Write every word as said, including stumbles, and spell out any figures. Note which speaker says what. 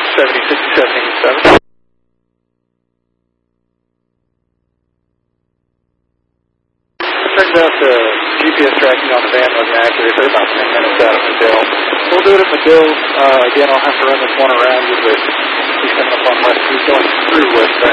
Speaker 1: seventy, fifty-seven, eighty-seven. Turns out the G P S tracking on the van wasn't accurate. They're about ten minutes out of Medill. We'll do it at Medill. Uh, again, I'll have to run this one around you, but he's coming up on West. He's going through West.